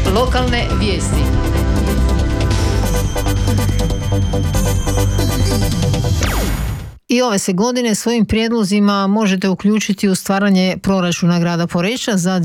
Lokalne vijesti. I ove se godine svojim prijedlozima možete uključiti u stvaranje proračuna grada Poreča za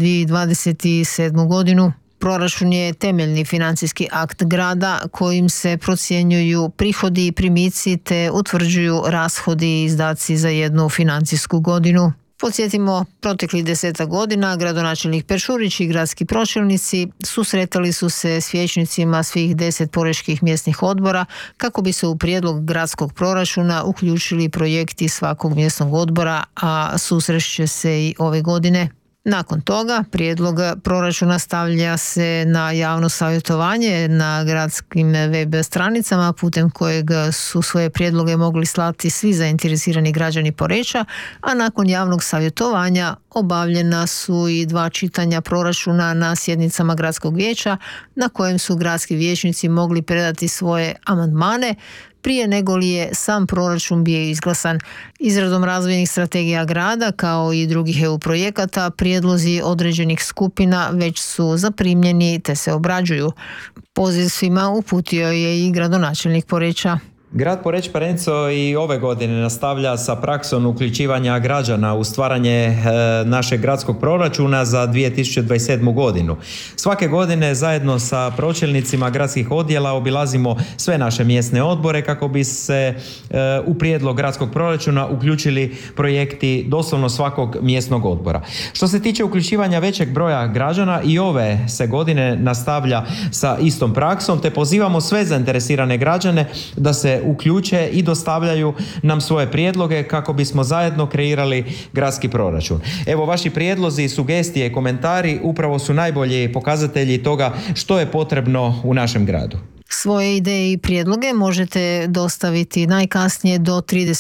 2027. godinu. Proračun je temeljni financijski akt grada kojim se procjenjuju prihodi i primici te utvrđuju rashodi i izdaci za jednu financijsku godinu. Podsjetimo, proteklih 10 godina gradonačelnik Peršurić i gradski pročelnici susretali su se s vijećnicima svih 10 porečkih mjesnih odbora kako bi se u prijedlog gradskog proračuna uključili projekti svakog mjesnog odbora, a susrešće se i ove godine. Nakon toga prijedlog proračuna stavlja se na javno savjetovanje na gradskim web stranicama putem kojeg su svoje prijedloge mogli slati svi zainteresirani građani Poreča, a nakon javnog savjetovanja obavljena su i 2 čitanja proračuna na sjednicama gradskog vijeća na kojem su gradski vijećnici mogli predati svoje amandmane prije nego li je sam proračun bio izglasan. Izradom razvojnih strategija grada kao i drugih EU projekata prijedlozi određenih skupina već su zaprimljeni te se obrađuju. Poziv svima uputio je i gradonačelnik Poreča. Grad Poreč Parenco i ove godine nastavlja sa praksom uključivanja građana u stvaranje našeg gradskog proračuna za 2027. godinu. Svake godine zajedno sa pročelnicima gradskih odjela obilazimo sve naše mjesne odbore kako bi se u prijedlog gradskog proračuna uključili projekti doslovno svakog mjesnog odbora. Što se tiče uključivanja većeg broja građana, i ove se godine nastavlja sa istom praksom, te pozivamo sve zainteresirane građane da se uključe i dostavljaju nam svoje prijedloge kako bismo zajedno kreirali gradski proračun. Evo, vaši prijedlozi, sugestije i komentari upravo su najbolji pokazatelji toga što je potrebno u našem gradu. Svoje ideje i prijedloge možete dostaviti najkasnije do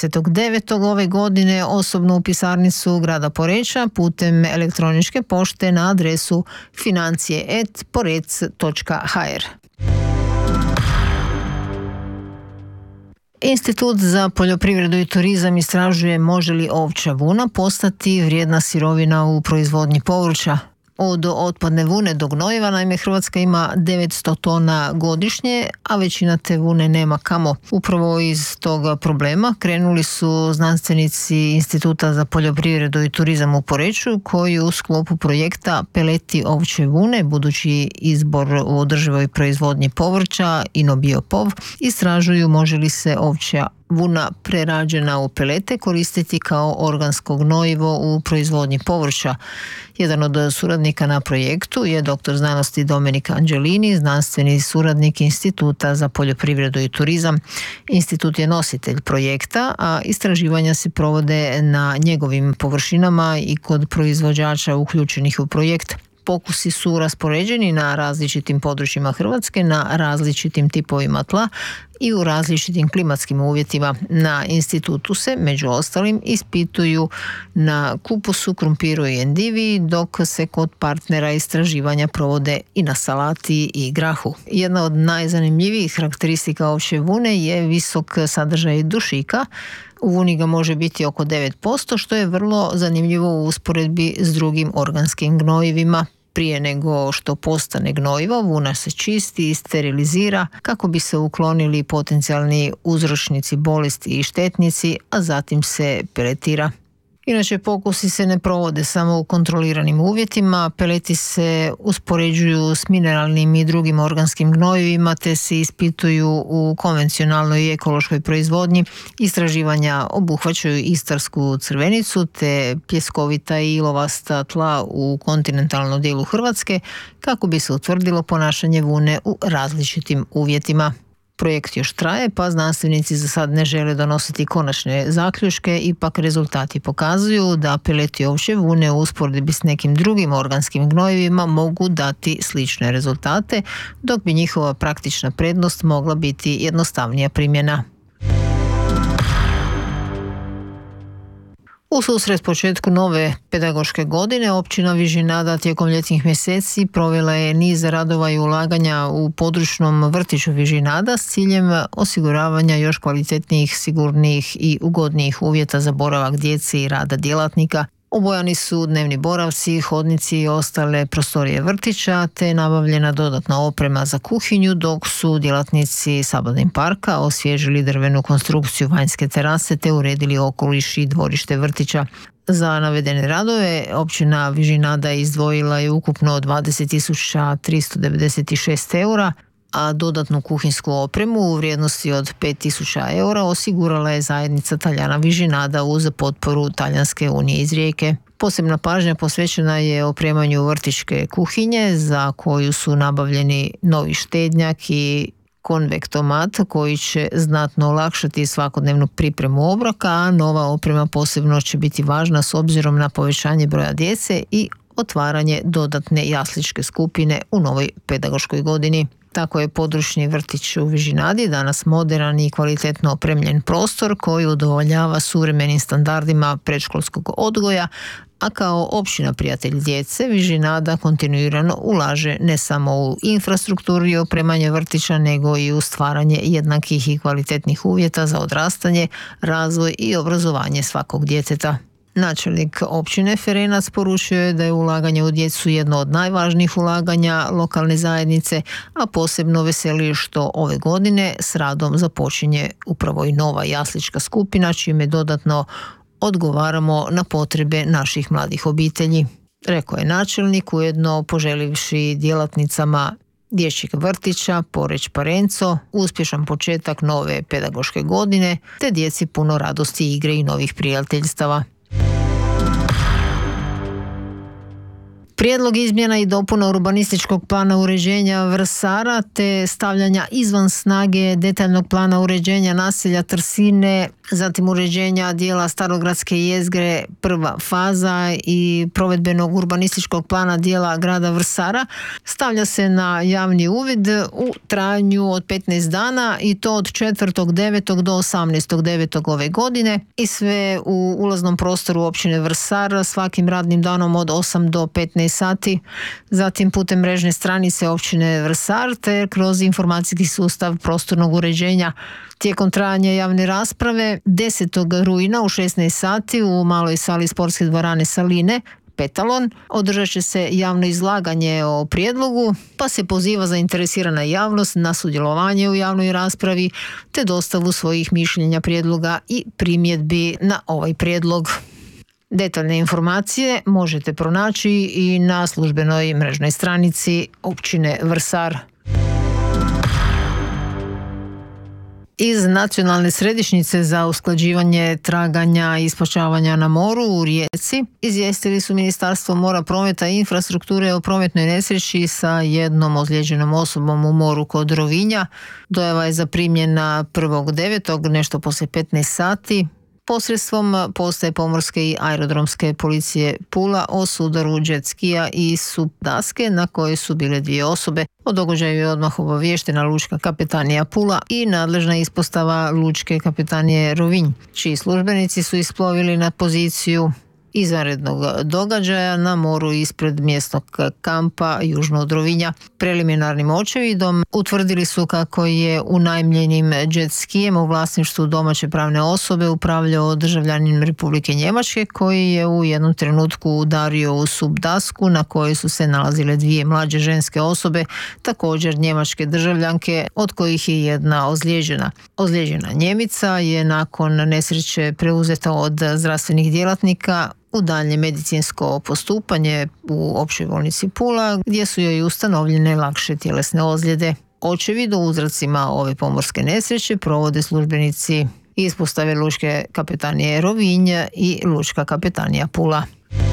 30.9. ove godine osobno u pisarnicu grada Poreča putem elektroničke pošte na adresu financije@porec.hr. Institut za poljoprivredu i turizam istražuje može li ovčja vuna postati vrijedna sirovina u proizvodnji povrća. Od otpadne vune do gnojiva, naime, Hrvatska ima 900 tona godišnje, a većina te vune nema kamo. Upravo iz toga problema krenuli su znanstvenici Instituta za poljoprivredu i turizam u Poreču, koji u sklopu projekta Peleti ovčje vune, budući izbor u održivoj proizvodnji povrća InnoBioPov, istražuju može li se ovčja vuna prerađena u pelete koristiti kao organsko gnojivo u proizvodnji povrća. Jedan od suradnika na projektu je doktor znanosti Domenik Angelini, znanstveni suradnik Instituta za poljoprivredu i turizam. Institut je nositelj projekta, a istraživanja se provode na njegovim površinama i kod proizvođača uključenih u projekt. Pokusi su raspoređeni na različitim područjima Hrvatske, na različitim tipovima tla i u različitim klimatskim uvjetima. Na institutu se, među ostalim, ispituju na kupusu, krumpiru i endivi, dok se kod partnera istraživanja provode i na salati i grahu. Jedna od najzanimljivijih karakteristika ovčje vune je visok sadržaj dušika. U vuni ga može biti oko 9%, što je vrlo zanimljivo u usporedbi s drugim organskim gnojivima. Prije nego što postane gnojivo, vuna se čisti i sterilizira kako bi se uklonili potencijalni uzročnici bolesti i štetnici, a zatim se peletira. Inače, pokusi se ne provode samo u kontroliranim uvjetima, peleti se uspoređuju s mineralnim i drugim organskim gnojivima te se ispituju u konvencionalnoj i ekološkoj proizvodnji. Istraživanja obuhvaćaju istarsku crvenicu te pjeskovita i ilovasta tla u kontinentalnom dijelu Hrvatske kako bi se utvrdilo ponašanje vune u različitim uvjetima. Projekt još traje, pa znanstvenici za sad ne žele donositi konačne zaključke, ipak rezultati pokazuju da peleti ovčje vune u usporedbi s nekim drugim organskim gnojivima mogu dati slične rezultate, dok bi njihova praktična prednost mogla biti jednostavnija primjena. U susret početku nove pedagoške godine općina Vižinada tijekom ljetnih mjeseci provela je niz radova i ulaganja u područnom vrtiću Vižinada s ciljem osiguravanja još kvalitetnijih, sigurnijih i ugodnijih uvjeta za boravak djece i rada djelatnika. Obojani su dnevni boravci, hodnici i ostale prostorije vrtića, te nabavljena dodatna oprema za kuhinju, dok su djelatnici Sabadin parka osvježili drvenu konstrukciju vanjske terase te uredili okoliš i dvorište vrtića. Za navedene radove općina Vižinada izdvojila je ukupno 20.396 eura, a dodatnu kuhinsku opremu u vrijednosti od 5.000 eura osigurala je zajednica Taljana Vižinada uz potporu Talijanske unije iz Rijeke. Posebna pažnja posvećena je opremanju vrtićke kuhinje, za koju su nabavljeni novi štednjak i konvektomat koji će znatno olakšati svakodnevnu pripremu obroka, a nova oprema posebno će biti važna s obzirom na povećanje broja djece i otvaranje dodatne jasličke skupine u novoj pedagoškoj godini. Tako je područni vrtić u Vižinadi danas moderan i kvalitetno opremljen prostor koji udovoljava suvremenim standardima predškolskog odgoja, a kao općina prijatelj djece Vižinada kontinuirano ulaže ne samo u infrastrukturu i opremanje vrtića, nego i u stvaranje jednakih i kvalitetnih uvjeta za odrastanje, razvoj i obrazovanje svakog djeteta. Načelnik općine Ferenac poručio je da je ulaganje u djecu jedno od najvažnijih ulaganja lokalne zajednice, a posebno veseli što ove godine s radom započinje upravo i nova jaslička skupina, čime dodatno odgovaramo na potrebe naših mladih obitelji. Rekao je načelnik, ujedno poželivši djelatnicama dječjeg vrtića Poreč Parenco uspješan početak nove pedagoške godine, te djeci puno radosti, igre i novih prijateljstava. Prijedlog izmjena i dopuna urbanističkog plana uređenja Vrsara te stavljanja izvan snage detaljnog plana uređenja naselja Trsine, zatim uređenja dijela Starogradske jezgre prva faza i provedbenog urbanističkog plana dijela grada Vrsara stavlja se na javni uvid u trajanju od 15 dana i to od 4.9. do 18.9. ove godine i sve u ulaznom prostoru općine Vrsar svakim radnim danom od 8 do 15 sati, zatim putem mrežne stranice općine Vrsar te kroz informacijski sustav prostornog uređenja. Tijekom trajanja javne rasprave 10. rujna u 16 sati u maloj sali sportske dvorane Saline Petalon održat će se javno izlaganje o prijedlogu, pa se poziva zainteresirana javnost na sudjelovanje u javnoj raspravi te dostavu svojih mišljenja, prijedloga i primjedbi na ovaj prijedlog. Detaljne informacije možete pronaći i na službenoj mrežnoj stranici općine Vrsar. Iz Nacionalne središnjice za usklađivanje traganja i spašavanja na moru u Rijeci izvijestili su Ministarstvo mora, prometa i infrastrukture o prometnoj nesreći sa jednom ozlijeđenom osobom u moru kod Rovinja. Dojava je zaprimljena 1.9. nešto poslije 15 sati. Posredstvom postaje pomorske i aerodromske policije Pula o sudaru jet skija i sup daske na kojoj su bile 2 osobe. O događaju je odmah obaviještena Lučka kapetanija Pula i nadležna ispostava Lučke kapetanije Rovinj, čiji službenici su isplovili na poziciju izvanrednog događaja na moru ispred mjesnog kampa južno od Rovinja. Preliminarnim očevidom utvrdili su kako je unajmljenim jet skijem u vlasništvu domaće pravne osobe upravljao državljanin Republike Njemačke koji je u jednom trenutku udario u sup dasku na kojoj su se nalazile 2 mlađe ženske osobe, također njemačke državljanke, od kojih je jedna ozlijeđena. Ozlijeđena Njemica je nakon nesreće preuzeta od zdravstvenih djelatnika u daljnje medicinsko postupanje u općoj bolnici Pula, gdje su joj ustanovljene lakše tjelesne ozljede. Očevid o uzrocima ove pomorske nesreće provode službenici ispostave Lučke kapetanije Rovinj i Lučka kapetanija Pula.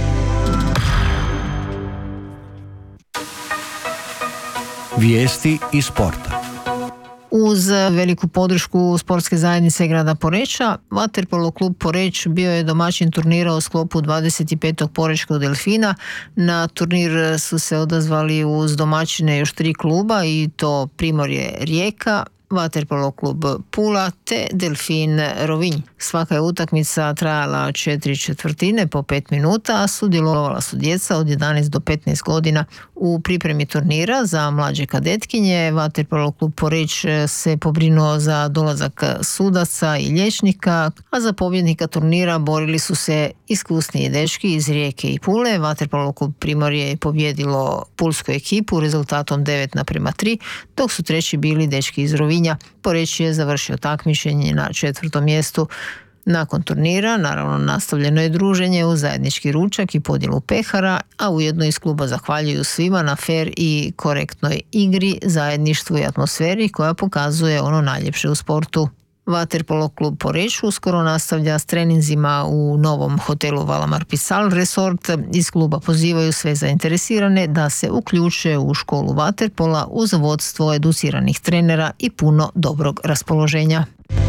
Vijesti iz sporta. Uz veliku podršku sportske zajednice grada Poreča, vaterpolo klub Poreć bio je domaćin turnira u sklopu 25. Porečkog delfina. Na turnir su se odazvali uz domaćine još 3 kluba i to Primorje Rijeka, Vaterpolo klub Pula te Delfin Rovinj. Svaka je utakmica trajala 4/4 po 5 minuta, a sudjelovala su djeca od 11 do 15 godina. U pripremi turnira za mlađe kadetkinje Vaterpolo klub Poreč se pobrinuo za dolazak sudaca i liječnika, a za pobjednika turnira borili su se iskusniji dečki iz Rijeke i Pule. Vaterpolo klub Primorje je pobjedilo pulsku ekipu rezultatom 9:3, dok su treći bili dečki iz Rovinja. Poreč je završio takmičenje na 4. mjestu. Nakon turnira, naravno, nastavljeno je druženje u zajednički ručak i podjelu pehara, a ujedno iz kluba zahvaljuju svima na fer i korektnoj igri, zajedništvu i atmosferi koja pokazuje ono najljepše u sportu. Vaterpolo klub Poreč uskoro nastavlja s treninzima u novom hotelu Valamar Pisal Resort. Iz kluba pozivaju sve zainteresirane da se uključe u školu vaterpola uz vodstvo educiranih trenera i puno dobrog raspoloženja.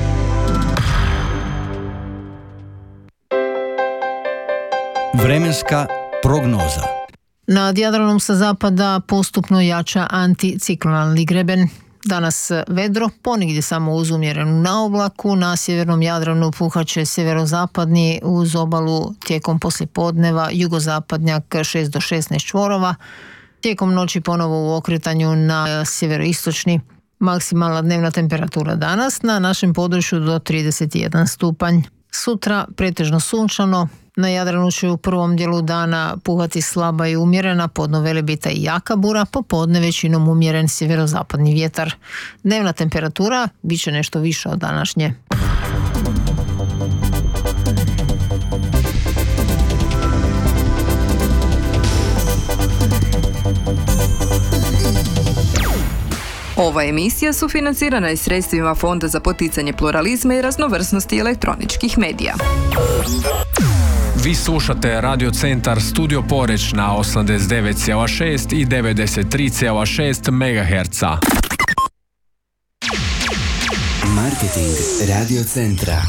Vremenska prognoza. Nad Jadranom sa zapada postupno jača anticiklonalni greben. Danas vedro, ponigdje samo uz umjerenu naoblaku. Na sjevernom Jadranu puhaće sjeverozapadni, uz obalu tijekom poslijepodneva jugozapadnjak 6 do 16 čvorova. Tijekom noći ponovo u okretanju na sjeveroistočni. Maksimalna dnevna temperatura danas na našem području do 31 stupanj. Sutra pretežno sunčano. Na Jadranu će u prvom dijelu dana puhati slaba i umjerena, podno Velebita i jaka bura, popodne većinom umjeren sjeverozapadni vjetar. Dnevna temperatura bit će nešto više od današnje. Ova emisija sufinancirana je sredstvima Fonda za poticanje pluralizma i raznovrsnosti elektroničkih medija. Vi slušate Radio Centar Studio Poreč na 89,6 i 93,6 MHz. Marketing Radio Centra.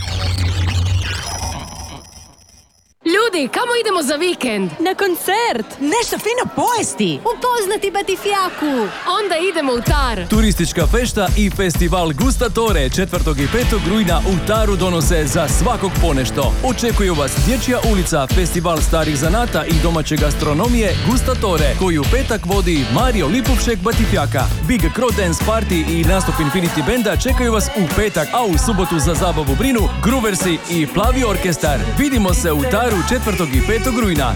Ljudi, kamo idemo za vikend? Na koncert! Nešto fino pojesti! Upoznati Batifijaku! Onda idemo u Tar! Turistička fešta i festival Gustatore 4. i 5. rujna u Taru donose za svakog ponešto. Očekuju vas Dječja ulica, festival starih zanata i domaće gastronomije Gustatore, koji u petak vodi Mario Lipovšek Batifjaka. Big Crow Dance Party i nastup Infinity Benda čekaju vas u petak, a u subotu za zabavu brinu Grooversi i Plavi orkestar. Vidimo se u Taru 4. i 5. rujna.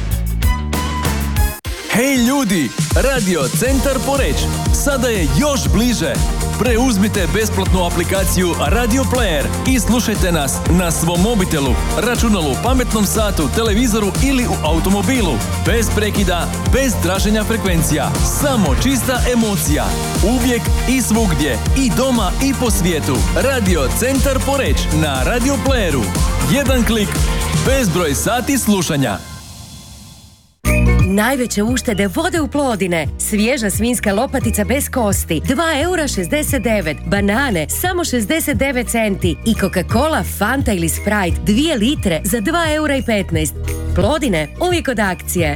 Hej ljudi, Radio Centar Poreč sada je još bliže. Preuzmite besplatnu aplikaciju Radio Player i slušajte nas na svom mobitelu, računalu, pametnom satu, televizoru ili u automobilu. Bez prekida, bez traženja frekvencija. Samo čista emocija. Uvijek i svugdje. I doma i po svijetu. Radio Centar Poreč na Radio Playeru. Jedan klik, bezbroj sati slušanja. Najveće uštede vode u Plodine. Svježa svinjska lopatica bez kosti. 2,69 €. Banane samo 69 centi. I Coca-Cola, Fanta ili Sprite 2 litre za 2,15 €. Plodine, uvijek od akcije.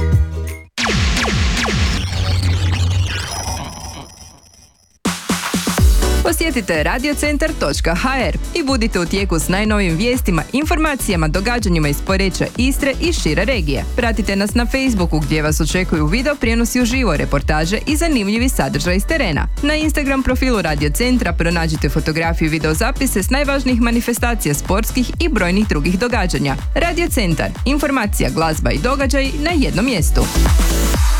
Posjetite radiocentar.hr i budite u tijeku s najnovim vijestima, informacijama, događanjima iz Poreča, Istre i šire regije. Pratite nas na Facebooku gdje vas očekuju video prijenosi uživo, reportaže i zanimljivi sadržaj iz terena. Na Instagram profilu Radio Centra pronađite fotografiju i videozapise s najvažnijih manifestacija sportskih i brojnih drugih događanja. Radio Centar, informacija, glazba i događaj na jednom mjestu.